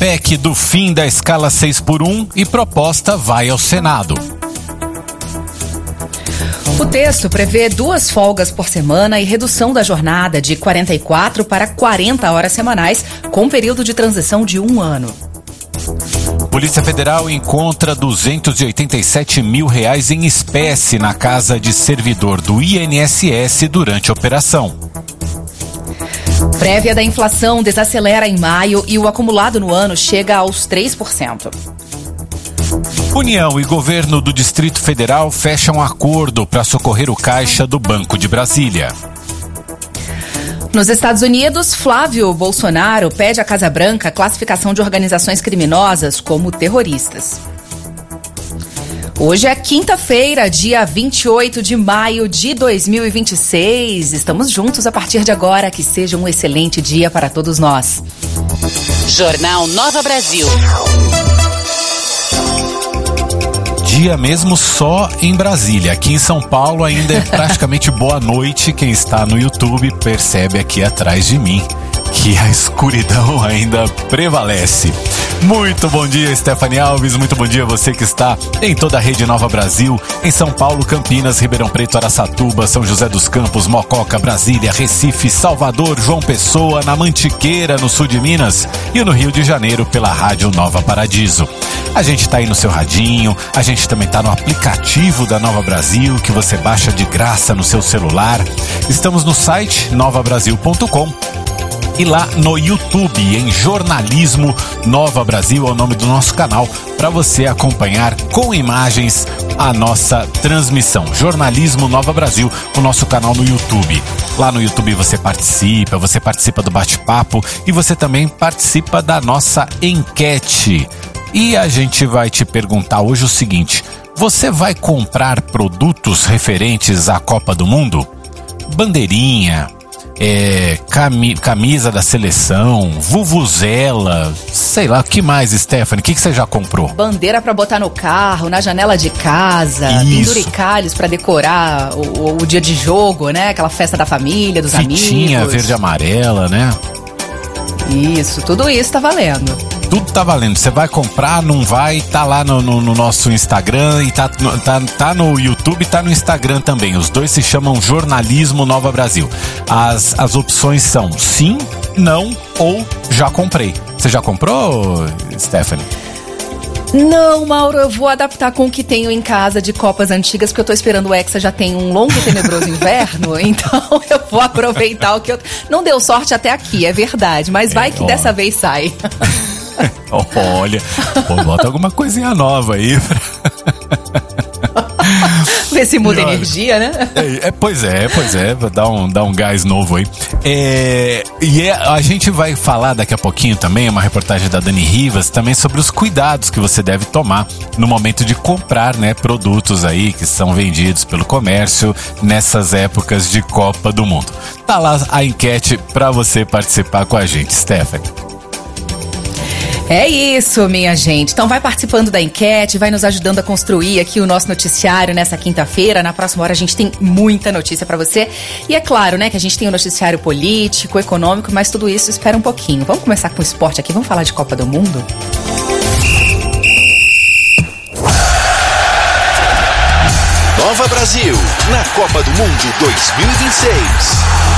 PEC do fim da escala 6x1 e proposta vai ao Senado. O texto prevê 2 folgas por semana e redução da jornada de 44 para 40 horas semanais, com período de transição de 1 ano. Polícia Federal encontra R$287 mil em espécie na casa de servidor do INSS durante a operação. Prévia da inflação desacelera em maio e o acumulado no ano chega aos 3%. União e governo do Distrito Federal fecham acordo para socorrer o caixa do Banco de Brasília. Nos Estados Unidos, Flávio Bolsonaro pede à Casa Branca a classificação de organizações criminosas como terroristas. Hoje é quinta-feira, dia 28 de maio de 2026. Estamos juntos a partir de agora. Que seja um excelente dia para todos nós. Jornal Nova Brasil. Dia mesmo só em Brasília. Aqui em São Paulo ainda é praticamente boa noite. Quem está no YouTube percebe aqui atrás de mim que a escuridão ainda prevalece. Muito bom dia, Stephanie Alves. Muito bom dia a você que está em toda a Rede Nova Brasil, em São Paulo, Campinas, Ribeirão Preto, Araçatuba, São José dos Campos, Mococa, Brasília, Recife, Salvador, João Pessoa, na Mantiqueira, no sul de Minas, e no Rio de Janeiro pela Rádio Nova Paradiso. A gente está aí no seu radinho, a gente também está no aplicativo da Nova Brasil, que você baixa de graça no seu celular. Estamos no site novabrasil.com. E lá no YouTube, em Jornalismo Nova Brasil, é o nome do nosso canal, para você acompanhar com imagens a nossa transmissão. Jornalismo Nova Brasil, o nosso canal no YouTube. Lá no YouTube você participa do bate-papo e você também participa da nossa enquete. E a gente vai te perguntar hoje o seguinte: você vai comprar produtos referentes à Copa do Mundo? Bandeirinha, camisa da seleção, vuvuzela, sei lá, o que mais, Stephanie? O que você já comprou? Bandeira pra botar no carro, na janela de casa, penduricalhos pra decorar o dia de jogo, né? Aquela festa da família, dos amigos. Fitinha verde e amarela, né? Isso, tudo isso tá valendo. Tudo tá valendo. Você vai comprar, não vai, tá lá no nosso Instagram e tá no YouTube e tá no Instagram também. Os dois se chamam Jornalismo Nova Brasil. As opções são sim, não ou já comprei. Você já comprou, Stephanie? Não, Mauro, eu vou adaptar com o que tenho em casa de copas antigas, porque eu tô esperando o Hexa já tem um longo e tenebroso inverno, então eu vou aproveitar o que eu... Não deu sorte até aqui, é verdade, mas vai que dessa vez sai. Olha, bota alguma coisinha nova aí. Ver se muda energia, né? Pois é, dá um gás novo aí. A gente vai falar daqui a pouquinho também, uma reportagem da Dani Rivas, também sobre os cuidados que você deve tomar no momento de comprar, né, produtos aí que são vendidos pelo comércio nessas épocas de Copa do Mundo. Tá lá a enquete para você participar com a gente, Stephanie. É isso, minha gente. Então vai participando da enquete, vai nos ajudando a construir aqui o nosso noticiário nessa quinta-feira. Na próxima hora a gente tem muita notícia pra você. E é claro, né, que a gente tem o noticiário político, econômico, mas tudo isso espera um pouquinho. Vamos começar com o esporte aqui, vamos falar de Copa do Mundo? Nova Brasil, na Copa do Mundo 2026.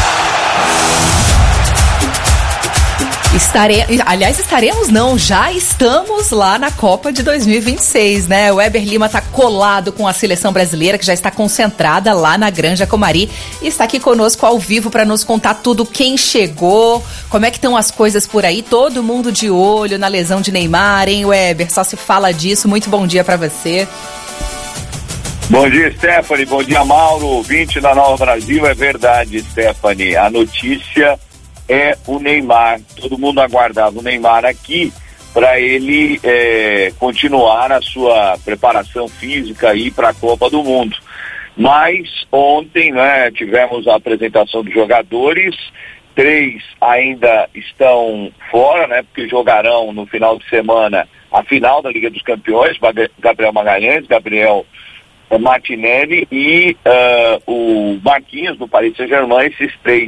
Estaremos não, já estamos lá na Copa de 2026, né? O Weber Lima tá colado com a seleção brasileira, que já está concentrada lá na Granja Comari, e está aqui conosco ao vivo para nos contar tudo, quem chegou, como é que estão as coisas por aí, todo mundo de olho na lesão de Neymar, hein, Weber? Só se fala disso, muito bom dia para você. Bom dia, Stephanie, bom dia, Mauro, ouvinte da Nova Brasil. É verdade, Stephanie, a notícia é o Neymar. Todo mundo aguardava o Neymar aqui para ele continuar a sua preparação física aí para a Copa do Mundo. Mas ontem, né, tivemos a apresentação dos jogadores, 3 ainda estão fora, né, porque jogarão no final de semana a final da Liga dos Campeões, Gabriel Magalhães, Gabriel Martinelli e o Marquinhos do Paris Saint-Germain. Esses 3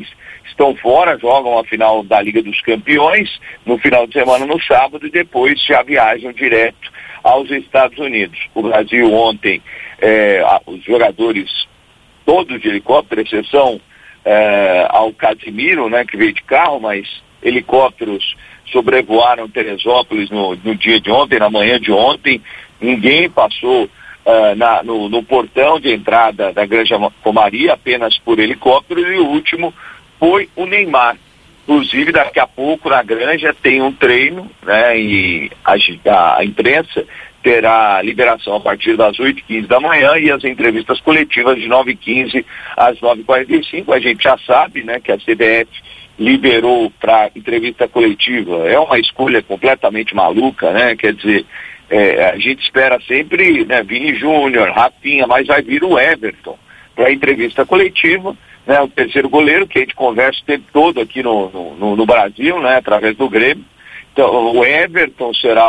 estão fora, jogam a final da Liga dos Campeões no final de semana, no sábado, e depois já viajam direto aos Estados Unidos. O Brasil ontem, os jogadores todos de helicóptero, exceção ao Casimiro, né, que veio de carro, mas helicópteros sobrevoaram Teresópolis no dia de ontem, na manhã de ontem. Ninguém passou no portão de entrada da Granja Comari, apenas por helicóptero, e o último foi o Neymar. Inclusive, daqui a pouco na Granja tem um treino, né, e a imprensa terá liberação a partir das 8h15 da manhã e as entrevistas coletivas de 9h15 às 9h45. A gente já sabe, né, que a CBF liberou para entrevista coletiva. É uma escolha completamente maluca, né? Quer dizer, a gente espera sempre, né, Vini Júnior, Rafinha, mas vai vir o Everton para entrevista coletiva, né? O terceiro goleiro, que a gente conversa o tempo todo aqui no Brasil, né, através do Grêmio. Então, o Everton será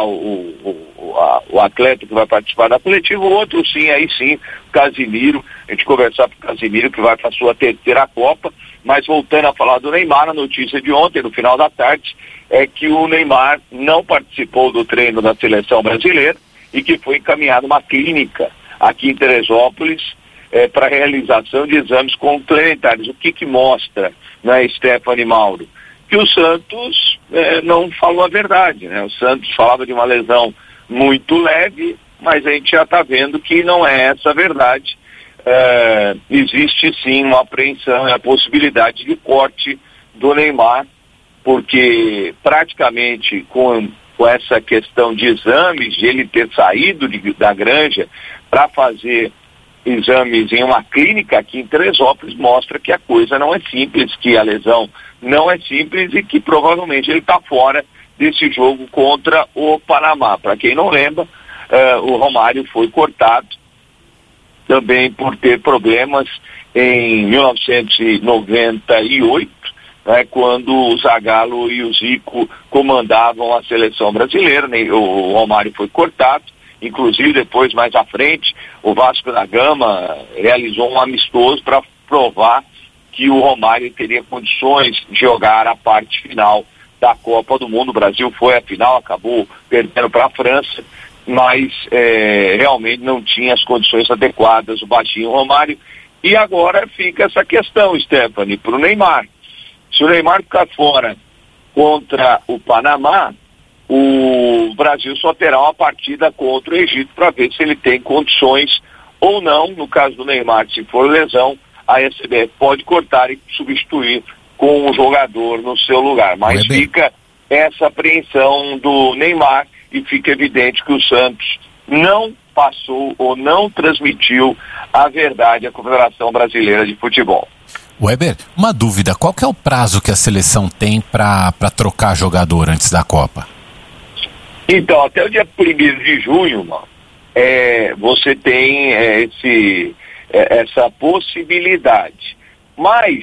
o atleta que vai participar da coletiva. O outro, sim, aí sim, o Casimiro. A gente conversar com o Casimiro, que vai para a sua terceira Copa. Mas voltando a falar do Neymar, a notícia de ontem, no final da tarde, é que o Neymar não participou do treino da seleção brasileira e que foi encaminhado uma clínica aqui em Teresópolis para realização de exames complementares. O que mostra, né, Stephanie, Mauro? Que o Santos não falou a verdade, né? O Santos falava de uma lesão muito leve, mas a gente já está vendo que não é essa a verdade. Existe sim uma apreensão, a possibilidade de corte do Neymar, porque praticamente com essa questão de exames, de ele ter saído da Granja para fazer exames em uma clínica aqui em Teresópolis, mostra que a coisa não é simples, que a lesão não é simples e que provavelmente ele está fora desse jogo contra o Panamá. Para quem não lembra, o Romário foi cortado também por ter problemas em 1998, né, quando o Zagallo e o Zico comandavam a seleção brasileira, né? O Romário foi cortado. Inclusive, depois, mais à frente, o Vasco da Gama realizou um amistoso para provar que o Romário teria condições de jogar a parte final da Copa do Mundo. O Brasil foi à final, acabou perdendo para a França, mas realmente não tinha as condições adequadas, o baixinho Romário. E agora fica essa questão, Stephanie, para o Neymar. Se o Neymar ficar fora contra o Panamá, o Brasil só terá uma partida contra o Egito para ver se ele tem condições ou não. No caso do Neymar, se for lesão, a CBF pode cortar e substituir com um jogador no seu lugar. Mas fica essa apreensão do Neymar e fica evidente que o Santos não passou ou não transmitiu a verdade à Confederação Brasileira de Futebol. Weber, uma dúvida, qual que é o prazo que a seleção tem para trocar jogador antes da Copa? Então, até o dia 1º de junho, mano, você tem essa possibilidade. Mas,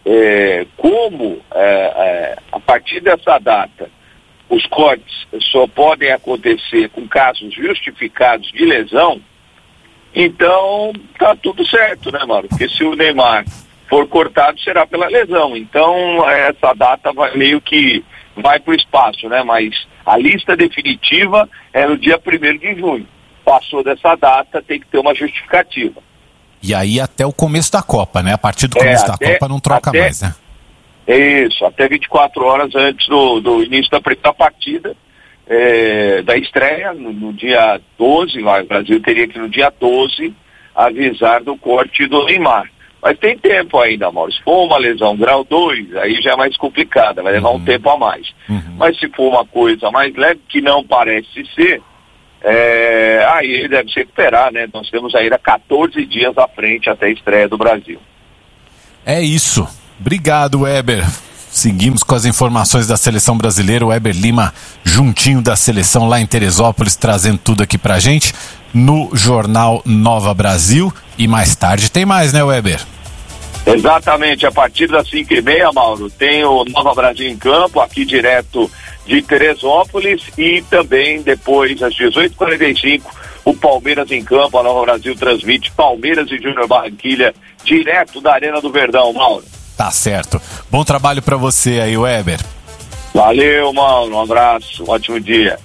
como a partir dessa data os cortes só podem acontecer com casos justificados de lesão, então tá tudo certo, né, Mauro? Porque se o Neymar for cortado, será pela lesão. Então, essa data meio que vai para o espaço, né? Mas a lista definitiva é no dia 1º de junho. Passou dessa data, tem que ter uma justificativa. E aí até o começo da Copa, né? A partir do começo da Copa não troca mais, né? Isso, até 24 horas antes do início da partida, da estreia, no dia 12, o Brasil teria que no dia 12 avisar do corte do Neymar. Mas tem tempo ainda, Mauro. Se for uma lesão grau 2, aí já é mais complicada, vai levar um tempo a mais. Mas se for uma coisa mais leve, que não parece ser, aí ele deve se recuperar, né? Nós temos ainda 14 dias à frente até a estreia do Brasil. É isso. Obrigado, Weber. Seguimos com as informações da seleção brasileira. O Weber Lima, juntinho da seleção lá em Teresópolis, trazendo tudo aqui pra gente no Jornal Nova Brasil. E mais tarde tem mais, né, Weber? Exatamente, a partir das 5h30, Mauro, tem o Nova Brasil em Campo, aqui direto de Teresópolis, e também depois, às 18h45, o Palmeiras em Campo. A Nova Brasil transmite Palmeiras e Júnior Barranquilha, direto da Arena do Verdão, Mauro. Tá certo. Bom trabalho pra você aí, Weber. Valeu, mano. Um abraço. Ótimo dia.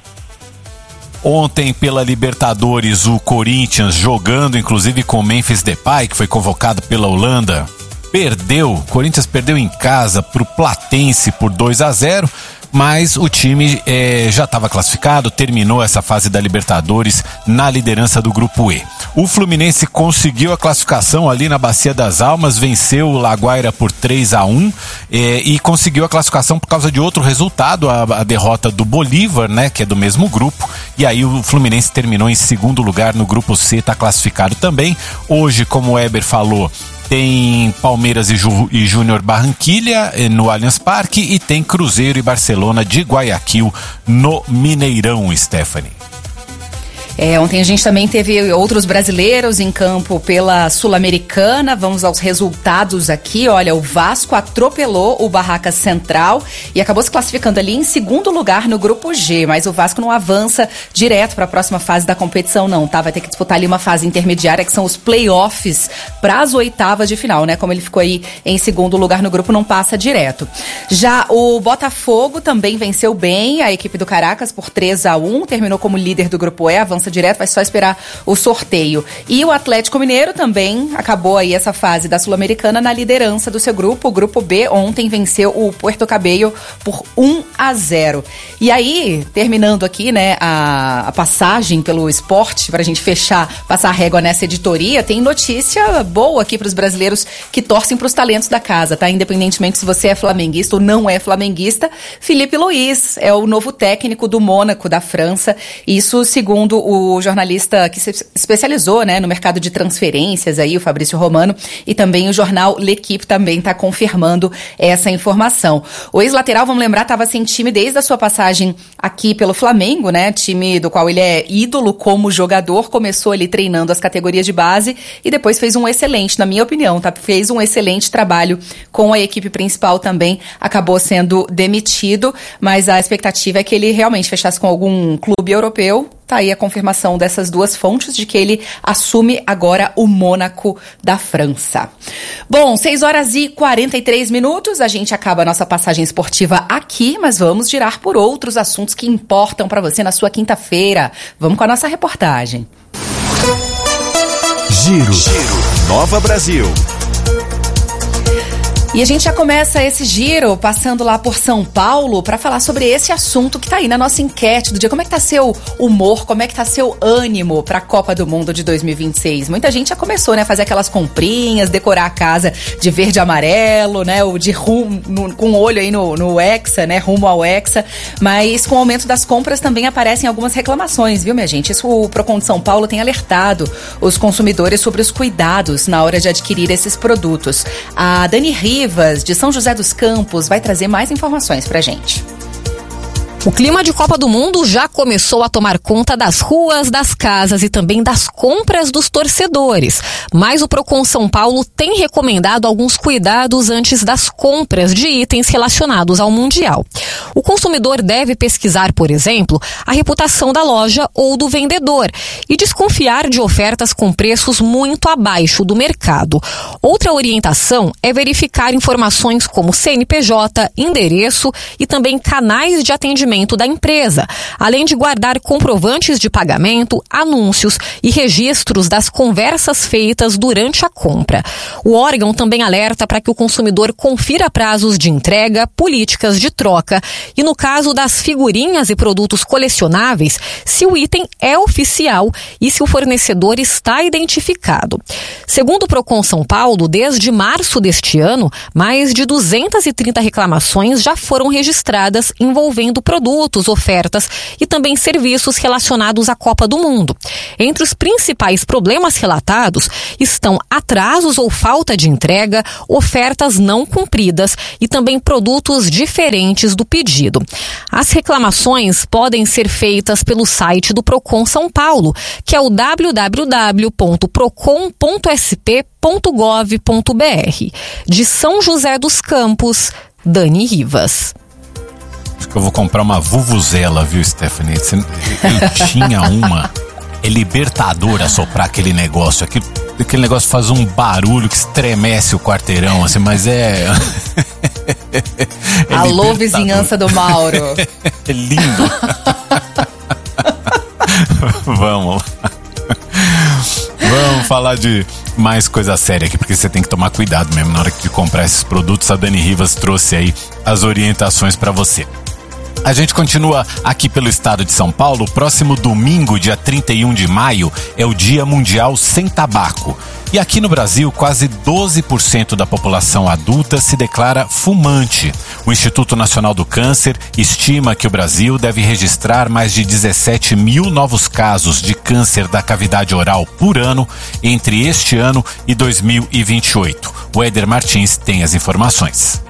Ontem, pela Libertadores, o Corinthians jogando, inclusive com o Memphis Depay, que foi convocado pela Holanda, perdeu. O Corinthians perdeu em casa pro Platense por 2-0. Mas o time já estava classificado, terminou essa fase da Libertadores na liderança do Grupo E. O Fluminense conseguiu a classificação ali na Bacia das Almas, venceu o Laguaira por 3-1 e conseguiu a classificação por causa de outro resultado, a derrota do Bolívar, né, que é do mesmo grupo, e aí o Fluminense terminou em segundo lugar no Grupo C, está classificado também. Hoje, como o Weber falou, tem Palmeiras e Júnior Barranquilla no Allianz Parque e tem Cruzeiro e Barcelona de Guayaquil no Mineirão, Stephanie. Ontem a gente também teve outros brasileiros em campo pela Sul-Americana. Vamos aos resultados aqui. Olha, o Vasco atropelou o Barracas Central e acabou se classificando ali em segundo lugar no Grupo G, mas o Vasco não avança direto para a próxima fase da competição, não, tá? Vai ter que disputar ali uma fase intermediária, que são os playoffs para as oitavas de final, né? Como ele ficou aí em segundo lugar no grupo, não passa direto. Já o Botafogo também venceu bem a equipe do Caracas por 3-1, terminou como líder do Grupo E, avança direto, vai só esperar o sorteio. E o Atlético Mineiro também acabou aí essa fase da Sul-Americana na liderança do seu grupo. O Grupo B ontem venceu o Puerto Cabello por 1-0. E aí, terminando aqui, né, a passagem pelo esporte, pra gente passar a régua nessa editoria, tem notícia boa aqui pros brasileiros que torcem pros talentos da casa, tá? Independentemente se você é flamenguista ou não é flamenguista, Filipe Luís é o novo técnico do Mônaco, da França. Isso segundo o jornalista que se especializou, né, no mercado de transferências, aí, o Fabrício Romano, e também o jornal L'Equipe também está confirmando essa informação. O ex-lateral, vamos lembrar, estava sem time desde a sua passagem aqui pelo Flamengo, né, time do qual ele é ídolo como jogador, começou ali treinando as categorias de base e depois fez um excelente, na minha opinião, tá? Fez um excelente trabalho com a equipe principal também, acabou sendo demitido, mas a expectativa é que ele realmente fechasse com algum clube europeu. Tá aí a confirmação dessas duas fontes de que ele assume agora o Mônaco da França. Bom, 6h43, a gente acaba a nossa passagem esportiva aqui, mas vamos girar por outros assuntos que importam para você na sua quinta-feira. Vamos com a nossa reportagem. Giro Nova Brasil. E a gente já começa esse giro passando lá por São Paulo para falar sobre esse assunto que tá aí na nossa enquete do dia. Como é que tá seu humor, como é que tá seu ânimo para a Copa do Mundo de 2026? Muita gente já começou, né, a fazer aquelas comprinhas, decorar a casa de verde e amarelo, né, ou de com olho aí no Hexa, né, rumo ao Hexa. Mas com o aumento das compras também aparecem algumas reclamações, viu, minha gente? Isso o Procon de São Paulo tem alertado os consumidores sobre os cuidados na hora de adquirir esses produtos. A Dani Rivas, de São José dos Campos, vai trazer mais informações pra gente. O clima de Copa do Mundo já começou a tomar conta das ruas, das casas e também das compras dos torcedores. Mas o Procon São Paulo tem recomendado alguns cuidados antes das compras de itens relacionados ao Mundial. O consumidor deve pesquisar, por exemplo, a reputação da loja ou do vendedor e desconfiar de ofertas com preços muito abaixo do mercado. Outra orientação é verificar informações como CNPJ, endereço e também canais de atendimento da empresa, além de guardar comprovantes de pagamento, anúncios e registros das conversas feitas durante a compra. O órgão também alerta para que o consumidor confira prazos de entrega, políticas de troca e, no caso das figurinhas e produtos colecionáveis, se o item é oficial e se o fornecedor está identificado. Segundo o Procon São Paulo, desde março deste ano, mais de 230 reclamações já foram registradas envolvendo produtos, ofertas e também serviços relacionados à Copa do Mundo. Entre os principais problemas relatados estão atrasos ou falta de entrega, ofertas não cumpridas e também produtos diferentes do pedido. As reclamações podem ser feitas pelo site do Procon São Paulo, que é o www.procon.sp.gov.br. De São José dos Campos, Dani Rivas. Acho que eu vou comprar uma vuvuzela, viu, Stephanie? Eu tinha uma É libertador assoprar aquele negócio. Aquele negócio faz um barulho que estremece o quarteirão, assim, mas é Alô, vizinhança do Mauro. É lindo. Vamos lá. Vamos falar de mais coisa séria aqui, porque você tem que tomar cuidado mesmo na hora de comprar esses produtos. A Dani Rivas trouxe aí as orientações para você. A gente continua aqui pelo estado de São Paulo. Próximo domingo, dia 31 de maio, é o Dia Mundial Sem Tabaco. E aqui no Brasil, quase 12% da população adulta se declara fumante. O Instituto Nacional do Câncer estima que o Brasil deve registrar mais de 17 mil novos casos de câncer da cavidade oral por ano entre este ano e 2028. O Éder Martins tem as informações.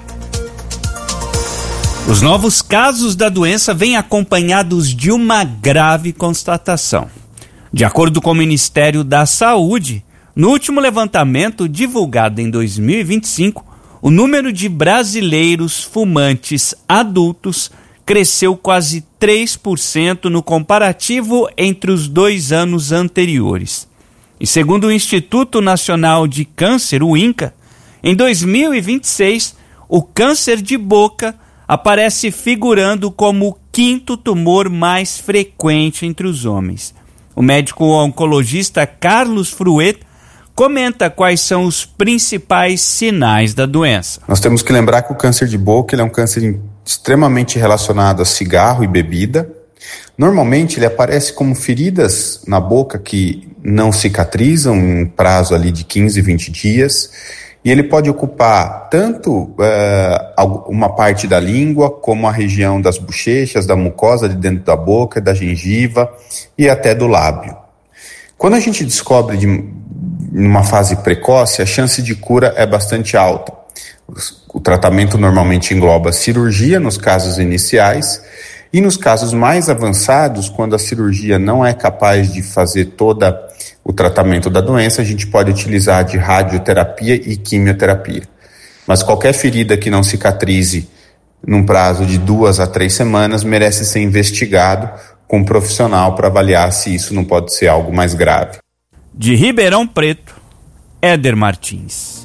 Os novos casos da doença vêm acompanhados de uma grave constatação. De acordo com o Ministério da Saúde, no último levantamento divulgado em 2025, o número de brasileiros fumantes adultos cresceu quase 3% no comparativo entre os 2 anos anteriores. E segundo o Instituto Nacional de Câncer, o INCA, em 2026, o câncer de boca aparece figurando como o 5º tumor mais frequente entre os homens. O médico oncologista Carlos Fruet comenta quais são os principais sinais da doença. Nós temos que lembrar que o câncer de boca ele é um câncer extremamente relacionado a cigarro e bebida. Normalmente ele aparece como feridas na boca que não cicatrizam em um prazo ali de 15, 20 dias. E ele pode ocupar tanto uma parte da língua, como a região das bochechas, da mucosa de dentro da boca, da gengiva e até do lábio. Quando a gente descobre numa fase precoce, a chance de cura é bastante alta. O tratamento normalmente engloba cirurgia nos casos iniciais e nos casos mais avançados, quando a cirurgia não é capaz de fazer todo o tratamento da doença, a gente pode utilizar de radioterapia e quimioterapia. Mas qualquer ferida que não cicatrize num prazo de 2 a 3 semanas merece ser investigado com um profissional para avaliar se isso não pode ser algo mais grave. De Ribeirão Preto, Éder Martins.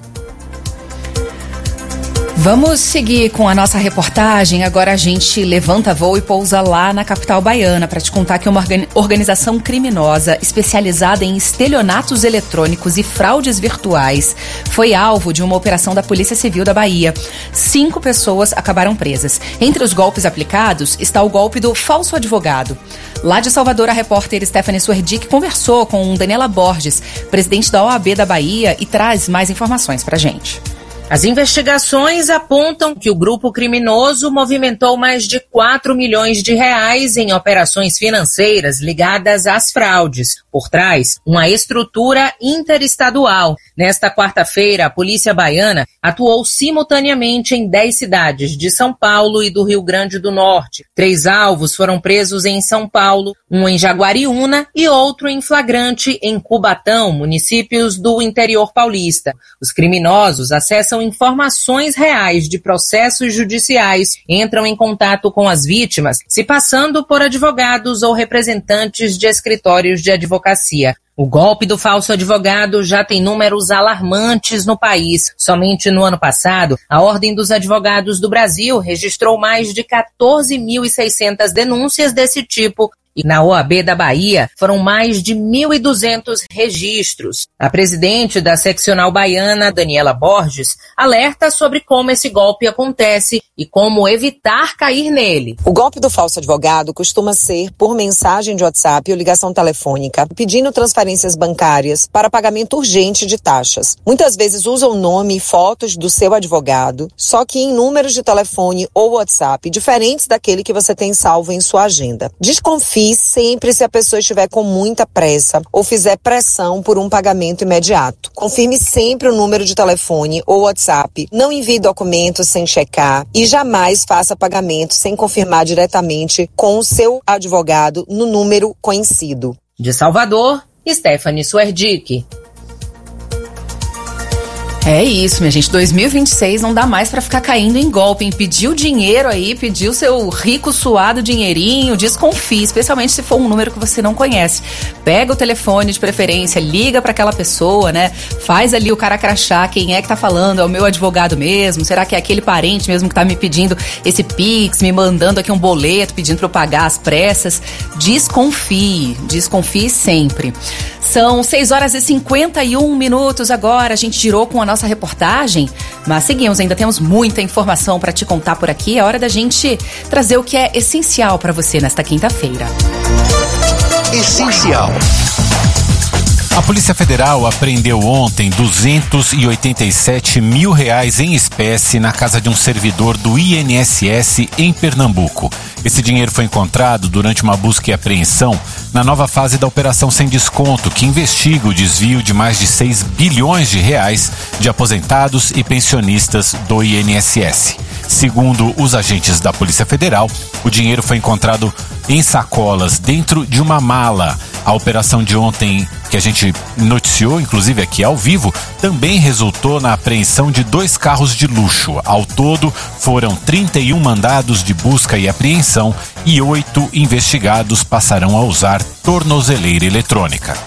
Vamos seguir com a nossa reportagem. Agora a gente levanta voo e pousa lá na capital baiana para te contar que uma organização criminosa especializada em estelionatos eletrônicos e fraudes virtuais foi alvo de uma operação da Polícia Civil da Bahia. 5 pessoas acabaram presas. Entre os golpes aplicados está o golpe do falso advogado. Lá de Salvador, a repórter Stephanie Suerdick conversou com Daniela Borges, presidente da OAB da Bahia, e traz mais informações pra gente. As investigações apontam que o grupo criminoso movimentou mais de 4 milhões de reais em operações financeiras ligadas às fraudes. Por trás, uma estrutura interestadual. Nesta quarta-feira, a Polícia Baiana atuou simultaneamente em 10 cidades de São Paulo e do Rio Grande do Norte. 3 alvos foram presos em São Paulo, um em Jaguariúna e outro em flagrante em Cubatão, municípios do interior paulista. Os criminosos acessam informações reais de processos judiciais, entram em contato com as vítimas, se passando por advogados ou representantes de escritórios de advocacia. O golpe do falso advogado já tem números alarmantes no país. Somente no ano passado, a Ordem dos Advogados do Brasil registrou mais de 14.600 denúncias desse tipo. E na OAB da Bahia foram mais de 1.200 registros. A presidente da seccional baiana, Daniela Borges, alerta sobre como esse golpe acontece e como evitar cair nele. O golpe do falso advogado costuma ser por mensagem de WhatsApp ou ligação telefônica, pedindo transferências bancárias para pagamento urgente de taxas. Muitas vezes usam o nome e fotos do seu advogado, só que em números de telefone ou WhatsApp diferentes daquele que você tem salvo em sua agenda. Desconfie sempre se a pessoa estiver com muita pressa ou fizer pressão por um pagamento imediato. Confirme sempre o número de telefone ou WhatsApp. Não envie documentos sem checar e jamais faça pagamento sem confirmar diretamente com o seu advogado no número conhecido. De Salvador, Stephanie Suerdick. É isso, minha gente. 2026 não dá mais pra ficar caindo em golpe, hein? Pediu dinheiro aí, pediu seu rico, suado dinheirinho, desconfie, especialmente se for um número que você não conhece. Pega o telefone de preferência, liga pra aquela pessoa, né? Faz ali o cara crachá, quem é que tá falando? É o meu advogado mesmo? Será que é aquele parente mesmo que tá me pedindo esse Pix, me mandando aqui um boleto, pedindo pra eu pagar às pressas? Desconfie sempre. São 6h51 agora, a gente girou com a nossa reportagem, mas seguimos, ainda temos muita informação para te contar por aqui. É hora da gente trazer o que é essencial para você nesta quinta-feira. Essencial. A Polícia Federal apreendeu ontem R$287 mil em espécie na casa de um servidor do INSS em Pernambuco. Esse dinheiro foi encontrado durante uma busca e apreensão na nova fase da Operação Sem Desconto, que investiga o desvio de mais de R$6 bilhões de aposentados e pensionistas do INSS. Segundo os agentes da Polícia Federal, o dinheiro foi encontrado em sacolas dentro de uma mala. A operação de ontem, que a gente noticiou, inclusive aqui ao vivo, também resultou na apreensão de 2 carros de luxo. Ao todo, foram 31 mandados de busca e apreensão e 8 investigados passarão a usar tornozeleira eletrônica.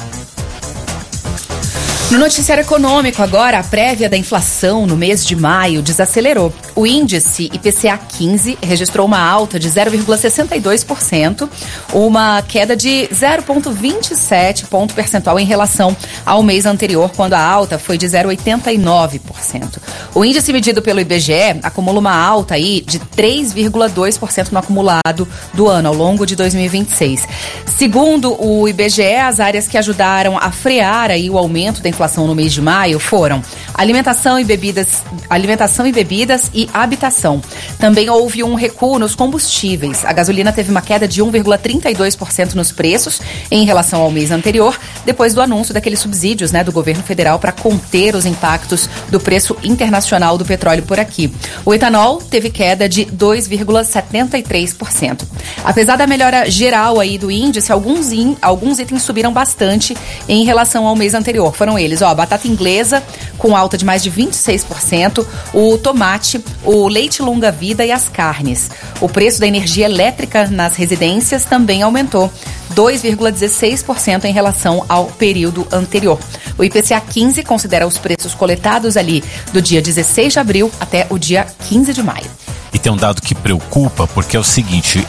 No noticiário econômico agora, a prévia da inflação no mês de maio desacelerou. O índice IPCA 15 registrou uma alta de 0,62%, uma queda de 0,27 ponto percentual em relação ao mês anterior, quando a alta foi de 0,89%. O índice medido pelo IBGE acumula uma alta aí de 3,2% no acumulado do ano, ao longo de 2026. Segundo o IBGE, as áreas que ajudaram a frear aí o aumento da inflação no mês de maio foram alimentação e bebidas e habitação. Também houve um recuo nos combustíveis. A gasolina teve uma queda de 1,32% nos preços em relação ao mês anterior, depois do anúncio daqueles subsídios, né, do governo federal para conter os impactos do preço internacional do petróleo por aqui. O etanol teve queda de 2,73%. Apesar da melhora geral aí do índice, alguns itens subiram bastante em relação ao mês anterior. Foram eles, a batata inglesa com alta de mais de 26%, o tomate, o leite longa-vida e as carnes. O preço da energia elétrica nas residências também aumentou 2,16% em relação ao período anterior. O IPCA 15 considera os preços coletados ali do dia 16 de abril até o dia 15 de maio. E tem um dado que preocupa, porque é o seguinte,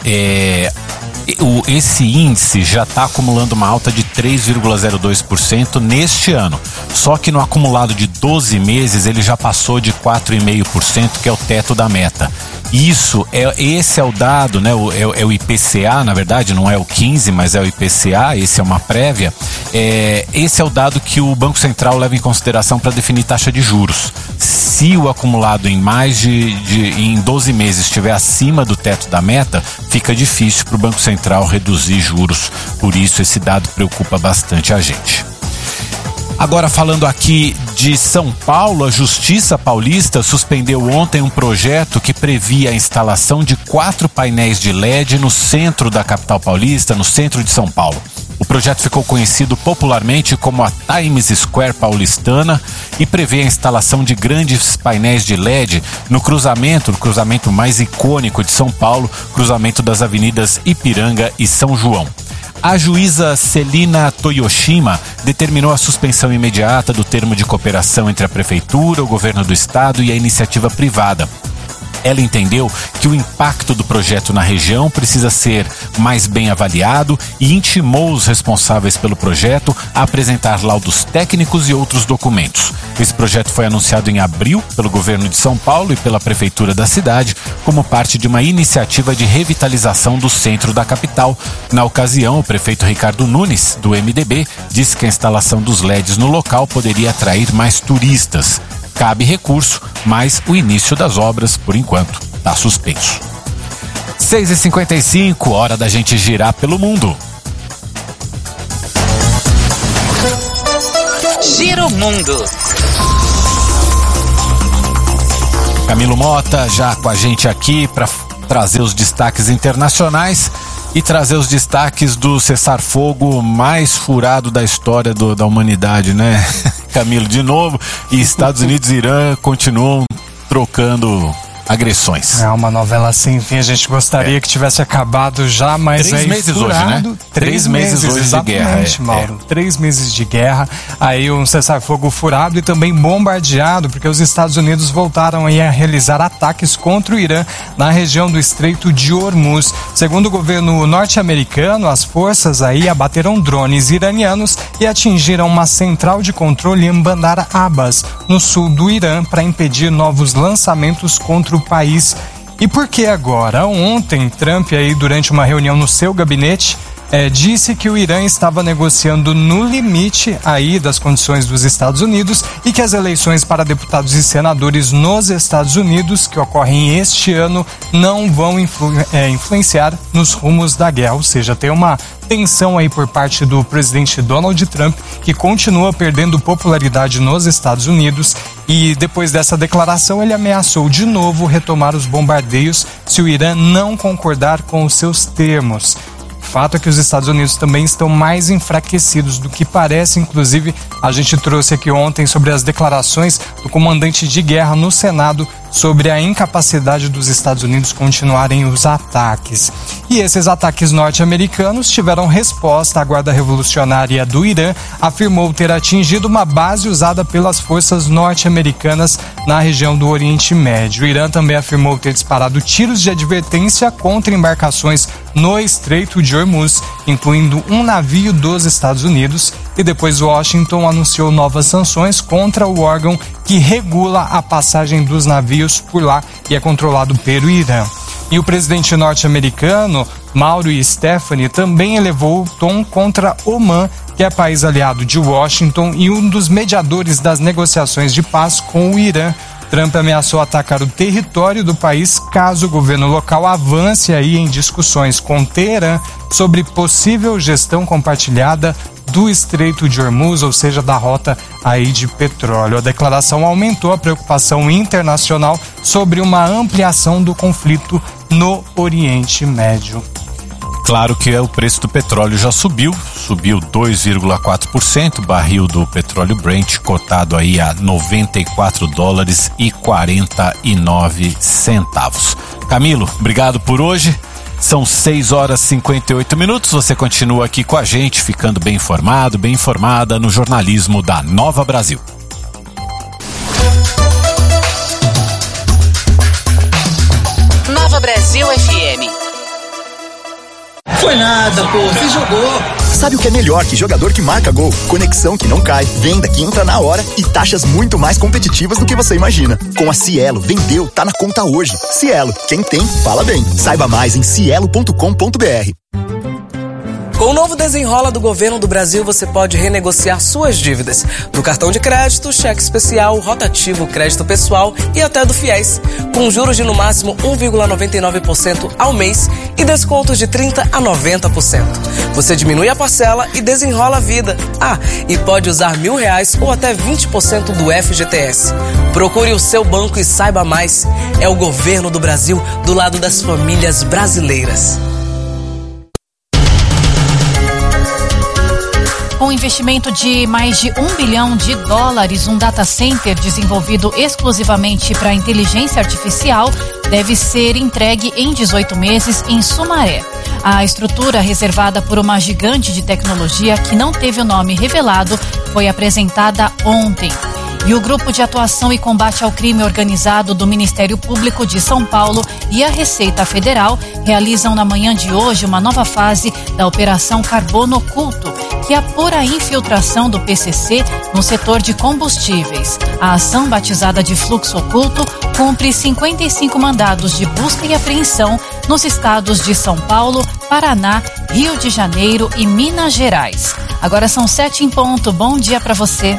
esse índice já está acumulando uma alta de 3,02% neste ano. Só que no acumulado de 12 meses ele já passou de 4,5%, que é o teto da meta. Esse é o dado, né? É o IPCA, na verdade, não é o 15, mas é o IPCA, esse é uma prévia. Esse é o dado que o Banco Central leva em consideração para definir taxa de juros. Se o acumulado em em 12 meses estiver acima do teto da meta, fica difícil para o Banco Central reduzir juros. Por isso, esse dado preocupa bastante a gente. Agora, falando aqui de São Paulo, a Justiça Paulista suspendeu ontem um projeto que previa a instalação de 4 painéis de LED no centro da capital paulista, no centro de São Paulo. O projeto ficou conhecido popularmente como a Times Square paulistana e prevê a instalação de grandes painéis de LED no cruzamento mais icônico de São Paulo, cruzamento das avenidas Ipiranga e São João. A juíza Celina Toyoshima determinou a suspensão imediata do termo de cooperação entre a Prefeitura, o Governo do Estado e a iniciativa privada. Ela entendeu que o impacto do projeto na região precisa ser mais bem avaliado e intimou os responsáveis pelo projeto a apresentar laudos técnicos e outros documentos. Esse projeto foi anunciado em abril pelo governo de São Paulo e pela prefeitura da cidade como parte de uma iniciativa de revitalização do centro da capital. Na ocasião, o prefeito Ricardo Nunes, do MDB, disse que a instalação dos LEDs no local poderia atrair mais turistas. Cabe recurso, mas o início das obras, por enquanto, está suspenso. 6h55, hora da gente girar pelo mundo. Giro Mundo. Camilo Mota já com a gente aqui para trazer os destaques internacionais e trazer os destaques do cessar-fogo mais furado da história da humanidade, né? Camilo, de novo. E Estados Unidos e Irã continuam trocando agressões. É uma novela sem fim, a gente gostaria que tivesse acabado já, mas 3 meses hoje, né? 3 meses hoje de guerra. Mauro. 3 meses de guerra, aí um cessar-fogo furado e também bombardeado, porque os Estados Unidos voltaram aí a realizar ataques contra o Irã na região do Estreito de Hormuz. Segundo o governo norte-americano, as forças aí abateram drones iranianos e atingiram uma central de controle em Bandar Abbas, no sul do Irã, para impedir novos lançamentos contra o país. E por que agora? Ontem, Trump, aí, durante uma reunião no seu gabinete, disse que o Irã estava negociando no limite aí das condições dos Estados Unidos e que as eleições para deputados e senadores nos Estados Unidos, que ocorrem este ano, não vão influenciar nos rumos da guerra. Ou seja, tem uma tensão aí por parte do presidente Donald Trump, que continua perdendo popularidade nos Estados Unidos, e depois dessa declaração ele ameaçou de novo retomar os bombardeios se o Irã não concordar com os seus termos. O fato é que os Estados Unidos também estão mais enfraquecidos do que parece. Inclusive, a gente trouxe aqui ontem sobre as declarações do comandante de guerra no Senado sobre a incapacidade dos Estados Unidos continuarem os ataques. E esses ataques norte-americanos tiveram resposta. A Guarda Revolucionária do Irã afirmou ter atingido uma base usada pelas forças norte-americanas na região do Oriente Médio. O Irã também afirmou ter disparado tiros de advertência contra embarcações no Estreito de Hormuz, incluindo um navio dos Estados Unidos, e depois Washington anunciou novas sanções contra o órgão que regula a passagem dos navios por lá e é controlado pelo Irã. E o presidente norte-americano, Mauro e Stephanie, também elevou o tom contra Omã, que é país aliado de Washington e um dos mediadores das negociações de paz com o Irã. Trump ameaçou atacar o território do país caso o governo local avance aí em discussões com Teherã sobre possível gestão compartilhada do Estreito de Hormuz, ou seja, da rota aí de petróleo. A declaração aumentou a preocupação internacional sobre uma ampliação do conflito no Oriente Médio. Claro que o preço do petróleo já subiu 2,4%, barril do petróleo Brent cotado aí a $94,49. Camilo, obrigado por hoje. São 6h58. Você continua aqui com a gente, ficando bem informado, bem informada no jornalismo da Nova Brasil. Nova Brasil FM. Foi nada, pô, você jogou. Sabe o que é melhor que jogador que marca gol? Conexão que não cai, venda que entra na hora e taxas muito mais competitivas do que você imagina. Com a Cielo, vendeu, tá na conta hoje. Cielo, quem tem, fala bem. Saiba mais em cielo.com.br. Com o novo Desenrola do Governo do Brasil, você pode renegociar suas dívidas. Do cartão de crédito, cheque especial, rotativo, crédito pessoal e até do FIES. Com juros de no máximo 1,99% ao mês e descontos de 30% a 90%. Você diminui a parcela e desenrola a vida. E pode usar R$1.000 ou até 20% do FGTS. Procure o seu banco e saiba mais. É o Governo do Brasil do lado das famílias brasileiras. Com um investimento de mais de $1 bilhão, um data center desenvolvido exclusivamente para inteligência artificial deve ser entregue em 18 meses em Sumaré. A estrutura, reservada por uma gigante de tecnologia que não teve o nome revelado, foi apresentada ontem. E o Grupo de Atuação e Combate ao Crime Organizado do Ministério Público de São Paulo e a Receita Federal realizam na manhã de hoje uma nova fase da Operação Carbono Oculto, que apura a infiltração do PCC no setor de combustíveis. A ação, batizada de Fluxo Oculto, cumpre 55 mandados de busca e apreensão nos estados de São Paulo, Paraná, Rio de Janeiro e Minas Gerais. Agora são 7 em ponto. Bom dia para você.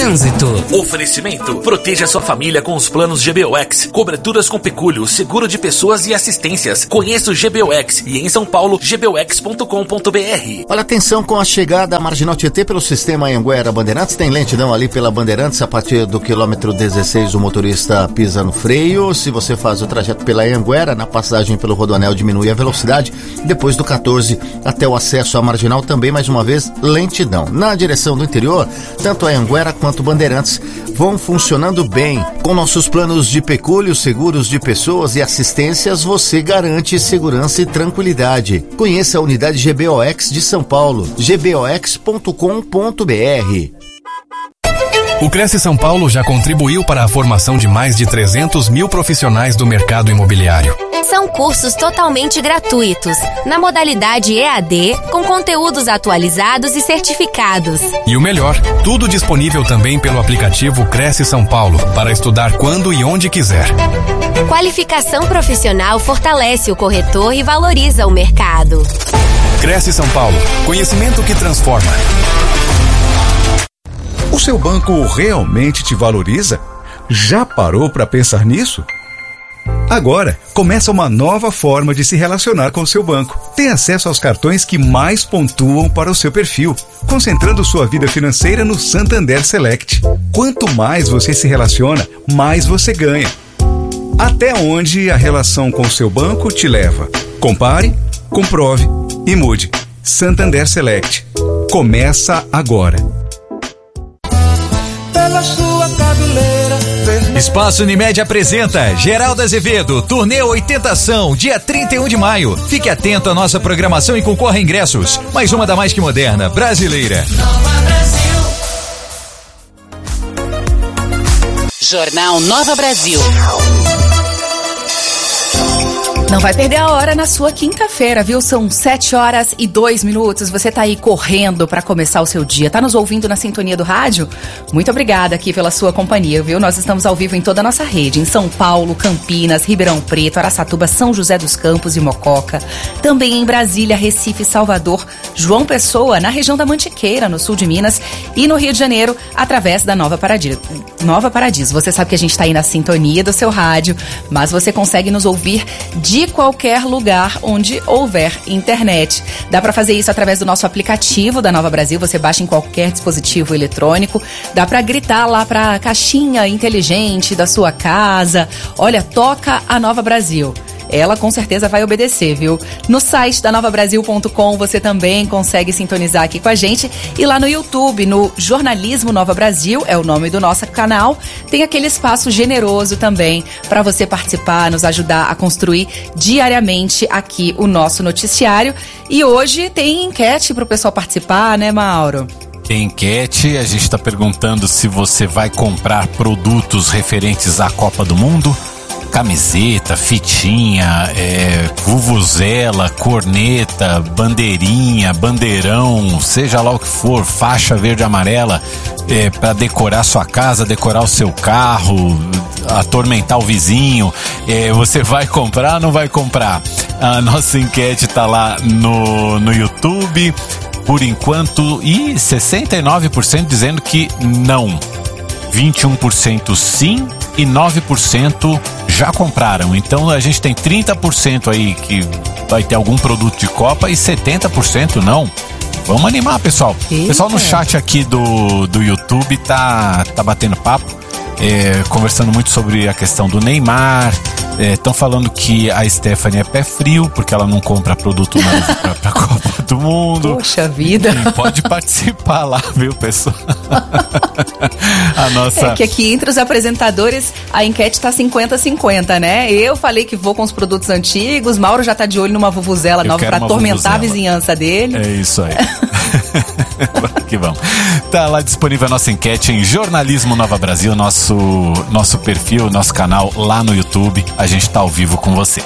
Trânsito. Oferecimento. Proteja sua família com os planos GBOX. Coberturas com pecúlio, seguro de pessoas e assistências. Conheça o GBOX e em São Paulo, gbox.com.br. Olha, atenção com a chegada à Marginal Tietê pelo sistema Anhanguera Bandeirantes. Tem lentidão ali pela Bandeirantes. A partir do quilômetro 16, o motorista pisa no freio. Se você faz o trajeto pela Anhanguera, na passagem pelo Rodoanel diminui a velocidade. Depois do 14 até o acesso à Marginal, também mais uma vez lentidão. Na direção do interior, tanto a Anhanguera quanto Bandeirantes vão funcionando bem. Com nossos planos de pecúlio, seguros de pessoas e assistências, você garante segurança e tranquilidade. Conheça a unidade GBOX de São Paulo, gbox.com.br. O Cresce São Paulo já contribuiu para a formação de mais de 300 mil profissionais do mercado imobiliário. São cursos totalmente gratuitos, na modalidade EAD, com conteúdos atualizados e certificados. E o melhor, tudo disponível também pelo aplicativo Cresce São Paulo, para estudar quando e onde quiser. Qualificação profissional fortalece o corretor e valoriza o mercado. Cresce São Paulo, conhecimento que transforma. O seu banco realmente te valoriza? Já parou para pensar nisso? Agora, começa uma nova forma de se relacionar com o seu banco. Tem acesso aos cartões que mais pontuam para o seu perfil, concentrando sua vida financeira no Santander Select. Quanto mais você se relaciona, mais você ganha. Até onde a relação com o seu banco te leva? Compare, comprove e mude. Santander Select. Começa agora. Pela sua cabeleira. Espaço Unimed apresenta Geraldo Azevedo, Turnê 80 Ação, dia 31 de maio. Fique atento à nossa programação e concorra a ingressos. Mais uma da mais que moderna, brasileira. Nova Brasil. Jornal Nova Brasil. Não vai perder a hora na sua quinta-feira, viu? São 7h02. Você tá aí correndo para começar o seu dia. Tá nos ouvindo na sintonia do rádio? Muito obrigada aqui pela sua companhia, viu? Nós estamos ao vivo em toda a nossa rede, em São Paulo, Campinas, Ribeirão Preto, Araçatuba, São José dos Campos e Mococa. Também em Brasília, Recife, Salvador, João Pessoa, na região da Mantiqueira, no sul de Minas, e no Rio de Janeiro, através da Nova Paradiso. Você sabe que a gente tá aí na sintonia do seu rádio, mas você consegue nos ouvir de qualquer lugar onde houver internet. Dá para fazer isso através do nosso aplicativo da Nova Brasil, você baixa em qualquer dispositivo eletrônico, dá para gritar lá para a caixinha inteligente da sua casa, olha, toca a Nova Brasil. Ela com certeza vai obedecer, viu? No site da novabrasil.com você também consegue sintonizar aqui com a gente. E lá no YouTube, no Jornalismo Nova Brasil, é o nome do nosso canal, tem aquele espaço generoso também para você participar, nos ajudar a construir diariamente aqui o nosso noticiário. E hoje tem enquete para o pessoal participar, né, Mauro? Tem enquete, a gente está perguntando se você vai comprar produtos referentes à Copa do Mundo. Camiseta, fitinha, vuvuzela, corneta, bandeirinha, bandeirão, seja lá o que for, faixa verde e amarela, para decorar sua casa, decorar o seu carro, atormentar o vizinho. Você vai comprar ou não vai comprar? A nossa enquete tá lá no YouTube, por enquanto, e 69% dizendo que não. 21% sim e 9% já compraram. Então a gente tem 30% aí que vai ter algum produto de Copa e 70% não. Vamos animar, pessoal. O pessoal no chat aqui do YouTube tá batendo papo, conversando muito sobre a questão do Neymar. Estão falando que a Stephanie é pé frio porque ela não compra produto novo pra Copa do Mundo. Poxa vida. E pode participar lá, viu, pessoal? A nossa... É que aqui entre os apresentadores a enquete tá 50-50, né? Eu falei que vou com os produtos antigos, Mauro já tá de olho numa vuvuzela nova pra atormentar a vizinhança dele. É isso aí. Que vamos. Tá lá disponível a nossa enquete em Jornalismo Nova Brasil, nosso perfil, nosso canal lá no YouTube. A gente tá ao vivo com você.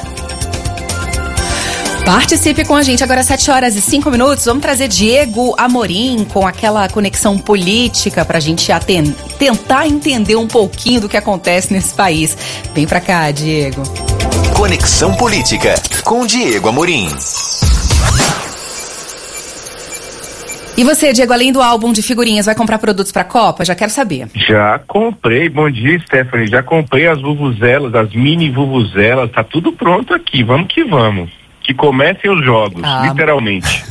Participe com a gente, agora 7h05. Vamos trazer Diego Amorim com aquela conexão política pra gente tentar entender um pouquinho do que acontece nesse país. Vem pra cá, Diego. Conexão Política com Diego Amorim. E você, Diego, além do álbum de figurinhas, vai comprar produtos pra Copa? Já quero saber. Já comprei, bom dia, Stephanie, já comprei as vuvuzelas, as mini vuvuzelas, tá tudo pronto aqui, vamos que vamos. Que comecem os jogos, literalmente.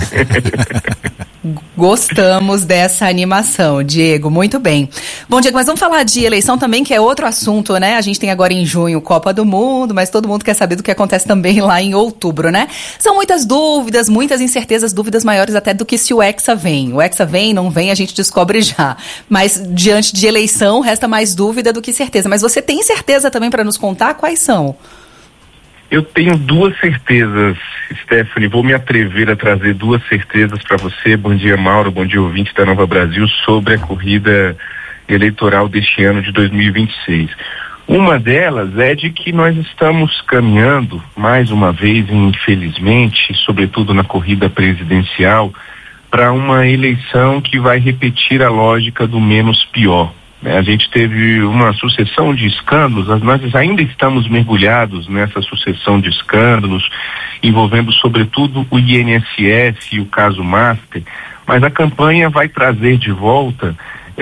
Gostamos dessa animação, Diego, muito bem. Bom, Diego, mas vamos falar de eleição também, que é outro assunto, né? A gente tem agora em junho Copa do Mundo, mas todo mundo quer saber do que acontece também lá em outubro, né? São muitas dúvidas, muitas incertezas, dúvidas maiores até do que se o Hexa vem. O Hexa vem, não vem, a gente descobre já. Mas diante de eleição, resta mais dúvida do que certeza. Mas você tem certeza também para nos contar quais são? Eu tenho duas certezas, Stephanie, vou me atrever a trazer duas certezas para você. Bom dia, Mauro, bom dia, ouvinte da Nova Brasil, sobre a corrida eleitoral deste ano de 2026. Uma delas é de que nós estamos caminhando, mais uma vez, infelizmente, sobretudo na corrida presidencial, para uma eleição que vai repetir a lógica do menos pior. A gente teve uma sucessão de escândalos, nós ainda estamos mergulhados nessa sucessão de escândalos, envolvendo sobretudo o INSS e o caso Master, mas a campanha vai trazer de volta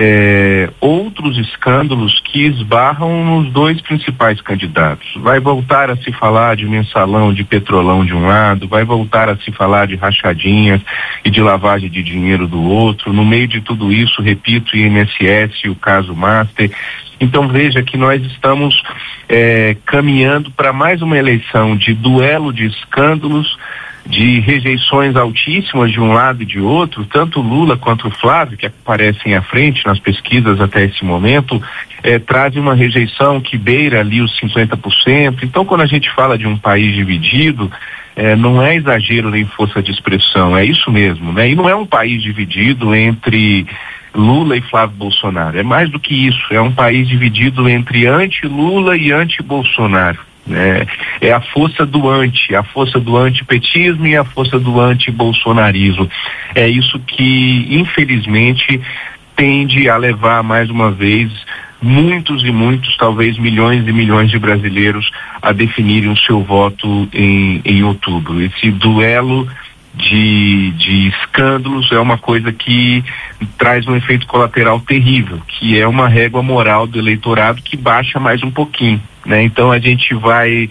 outros escândalos que esbarram nos dois principais candidatos. Vai voltar a se falar de mensalão, de petrolão de um lado, vai voltar a se falar de rachadinhas e de lavagem de dinheiro do outro. No meio de tudo isso, repito, o INSS e o caso Master. Então veja que nós estamos caminhando para mais uma eleição de duelo de escândalos, de rejeições altíssimas de um lado e de outro. Tanto Lula quanto o Flávio, que aparecem à frente nas pesquisas até esse momento, trazem uma rejeição que beira ali os 50%. Então, quando a gente fala de um país dividido, não é exagero nem força de expressão, é isso mesmo, né? E não é um país dividido entre Lula e Flávio Bolsonaro, é mais do que isso, é um país dividido entre anti-Lula e anti-Bolsonaro. É a força do antipetismo e a força do anti-bolsonarismo. É isso que, infelizmente, tende a levar, mais uma vez, muitos e muitos, talvez milhões e milhões de brasileiros a definirem o seu voto em outubro. Esse duelo de escândalos é uma coisa que traz um efeito colateral terrível, que é uma régua moral do eleitorado que baixa mais um pouquinho, né? Então a gente vai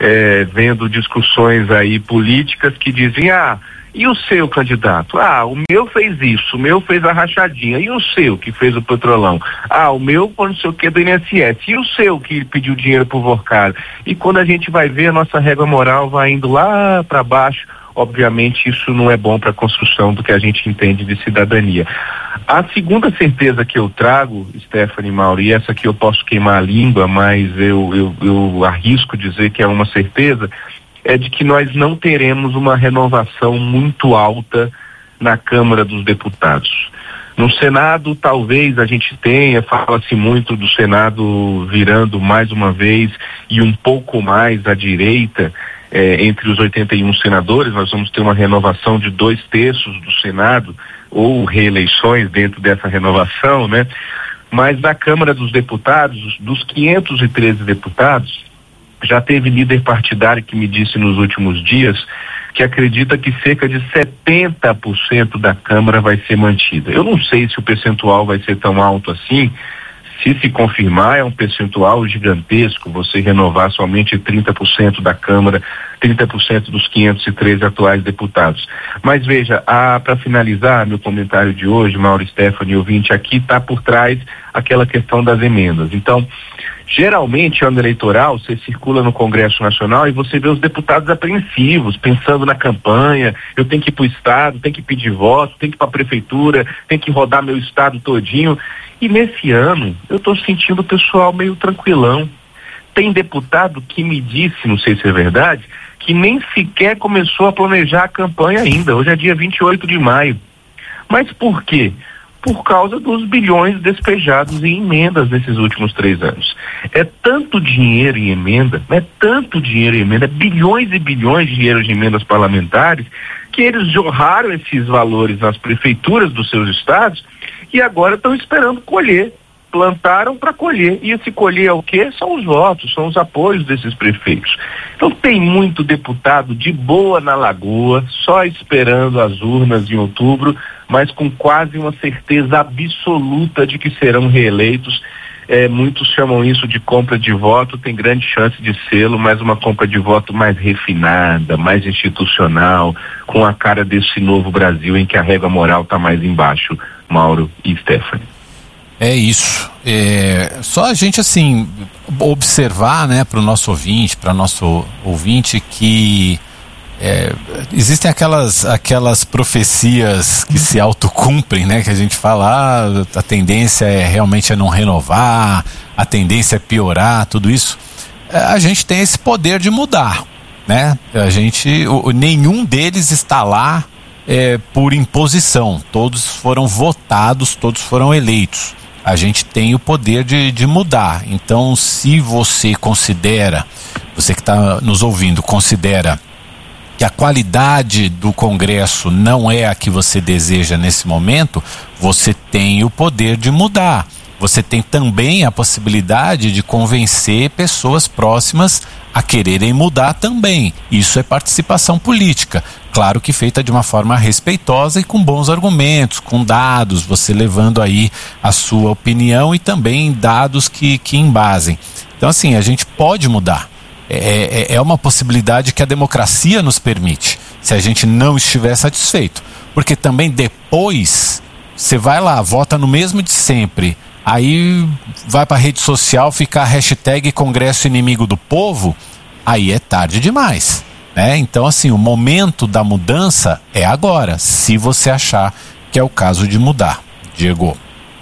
vendo discussões aí políticas que dizem, e o seu candidato? O meu fez isso, o meu fez a rachadinha, e o seu que fez o petrolão? O meu não sei o que do INSS, e o seu que pediu dinheiro pro Vorcado? E quando a gente vai ver, a nossa régua moral vai indo lá para baixo. Obviamente isso não é bom para a construção do que a gente entende de cidadania. A segunda certeza que eu trago, Stephanie, Mauro, e essa aqui eu posso queimar a língua, mas eu arrisco dizer que é uma certeza, é de que nós não teremos uma renovação muito alta na Câmara dos Deputados. No Senado, talvez a gente tenha, fala-se muito do Senado virando mais uma vez e um pouco mais à direita. Entre os 81 senadores, nós vamos ter uma renovação de 2/3 do Senado, ou reeleições dentro dessa renovação, né? Mas na Câmara dos Deputados, dos 513 deputados, já teve líder partidário que me disse nos últimos dias que acredita que cerca de 70% da Câmara vai ser mantida. Eu não sei se o percentual vai ser tão alto assim. Se confirmar, é um percentual gigantesco, você renovar somente 30% da Câmara, 30% dos 513 atuais deputados. Mas veja, para finalizar meu comentário de hoje, Mauro, Stephanie, ouvinte, aqui está por trás aquela questão das emendas. Então, geralmente, ano eleitoral, você circula no Congresso Nacional e você vê os deputados apreensivos, pensando na campanha, eu tenho que ir para o Estado, tenho que pedir voto, tenho que ir para a Prefeitura, tenho que rodar meu Estado todinho. E nesse ano, eu estou sentindo o pessoal meio tranquilão. Tem deputado que me disse, não sei se é verdade, que nem sequer começou a planejar a campanha ainda. Hoje é dia 28 de maio. Mas por quê? Por causa dos bilhões despejados em emendas nesses últimos 3 anos. É tanto dinheiro em emenda, bilhões e bilhões de dinheiro de emendas parlamentares, que eles jorraram esses valores nas prefeituras dos seus estados e agora estão esperando colher. Plantaram para colher. E esse colher é o quê? São os votos, são os apoios desses prefeitos. Então tem muito deputado de boa na lagoa, só esperando as urnas em outubro mas com quase uma certeza absoluta de que serão reeleitos. Muitos chamam isso de compra de voto, tem grande chance de sê-lo, mas uma compra de voto mais refinada, mais institucional, com a cara desse novo Brasil em que a régua moral está mais embaixo, Mauro e Stephanie. É isso. Só a gente, assim, observar, né, para o nosso ouvinte, que existem aquelas profecias que se autocumprem, né, que a gente fala, a tendência realmente é não renovar, a tendência é piorar, tudo isso. A gente tem esse poder de mudar, né? Nenhum deles está lá por imposição. Todos foram votados, todos foram eleitos. A gente tem o poder de mudar. Então, se você que está nos ouvindo, considera que a qualidade do Congresso não é a que você deseja nesse momento, você tem o poder de mudar. Você tem também a possibilidade de convencer pessoas próximas a quererem mudar também. Isso é participação política. Claro que feita de uma forma respeitosa e com bons argumentos, com dados, você levando aí a sua opinião e também dados que embasem. Então, assim, a gente pode mudar. É uma possibilidade que a democracia nos permite, se a gente não estiver satisfeito. Porque também depois, você vai lá, vota no mesmo de sempre, aí vai para a rede social ficar hashtag Congresso Inimigo do Povo, aí é tarde demais, né? Então, assim, o momento da mudança é agora, se você achar que é o caso de mudar. Diego.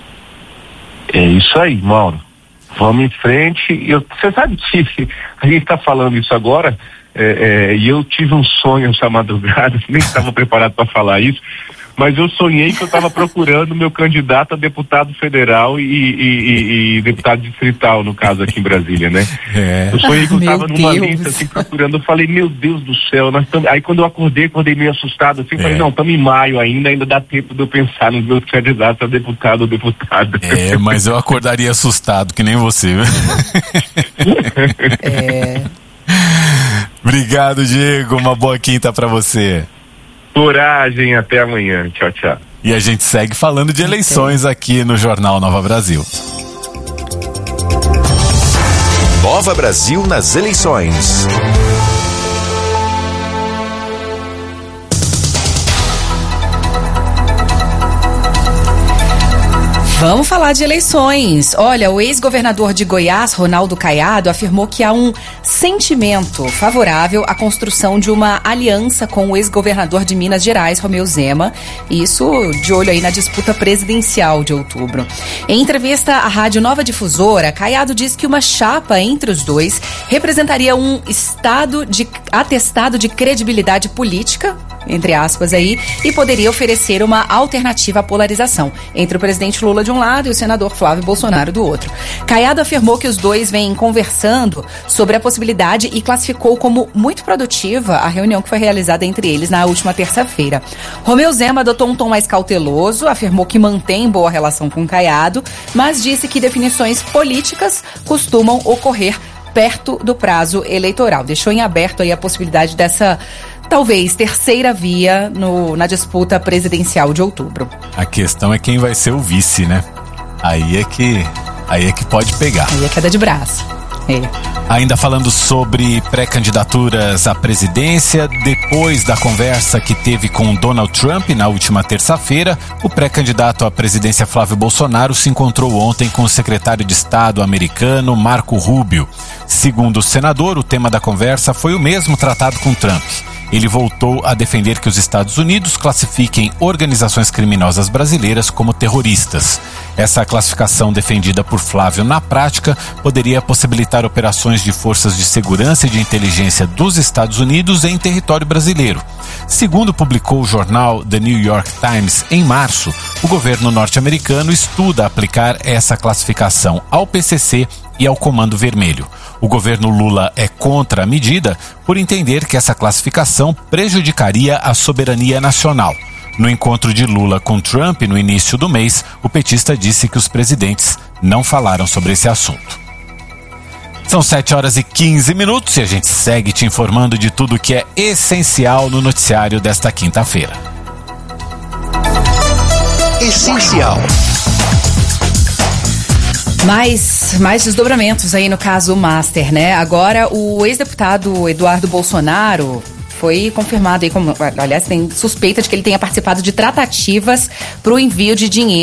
É isso aí, Mauro. Vamos em frente. Você sabe que a gente está falando isso agora, e eu tive um sonho essa madrugada, nem estava preparado para falar isso, mas eu sonhei que eu estava procurando meu candidato a deputado federal e deputado distrital, no caso aqui em Brasília, né? Eu sonhei que eu estava numa lista assim procurando, eu falei, meu Deus do céu, aí quando eu acordei meio assustado assim, falei, não, estamos em maio ainda dá tempo de eu pensar nos meus candidatos a deputado ou deputada. Mas eu acordaria assustado, que nem você. Obrigado, Diego, uma boa quinta para você. Coragem, até amanhã. Tchau, tchau. E a gente segue falando de eleições aqui no Jornal Nova Brasil. Nova Brasil nas eleições. Vamos falar de eleições. Olha, o ex-governador de Goiás, Ronaldo Caiado, afirmou que há um sentimento favorável à construção de uma aliança com o ex-governador de Minas Gerais, Romeu Zema. Isso de olho aí na disputa presidencial de outubro. Em entrevista à Rádio Nova Difusora, Caiado disse que uma chapa entre os dois representaria um atestado de credibilidade política, entre aspas aí, e poderia oferecer uma alternativa à polarização entre o presidente Lula de um lado e o senador Flávio Bolsonaro do outro. Caiado afirmou que os dois vêm conversando sobre a possibilidade e classificou como muito produtiva a reunião que foi realizada entre eles na última terça-feira. Romeu Zema adotou um tom mais cauteloso, afirmou que mantém boa relação com Caiado, mas disse que definições políticas costumam ocorrer perto do prazo eleitoral. Deixou em aberto aí a possibilidade dessa talvez terceira via na disputa presidencial de outubro. A questão é quem vai ser o vice, né? Aí é que pode pegar. Aí é queda de braço. Ainda falando sobre pré-candidaturas à presidência, depois da conversa que teve com Donald Trump na última terça-feira, o pré-candidato à presidência Flávio Bolsonaro se encontrou ontem com o secretário de Estado americano Marco Rubio. Segundo o senador, o tema da conversa foi o mesmo tratado com Trump. Ele voltou a defender que os Estados Unidos classifiquem organizações criminosas brasileiras como terroristas. Essa classificação defendida por Flávio na prática poderia possibilitar operações de forças de segurança e de inteligência dos Estados Unidos em território brasileiro. Segundo publicou o jornal The New York Times em março, o governo norte-americano estuda aplicar essa classificação ao PCC e ao Comando Vermelho. O governo Lula é contra a medida por entender que essa classificação prejudicaria a soberania nacional. No encontro de Lula com Trump no início do mês, o petista disse que os presidentes não falaram sobre esse assunto. São 7h15 e a gente segue te informando de tudo que é essencial no noticiário desta quinta-feira. Essencial. Mais desdobramentos aí no caso Master, né? Agora o ex-deputado Eduardo Bolsonaro foi confirmado aí, aliás, tem suspeita de que ele tenha participado de tratativas para o envio de dinheiro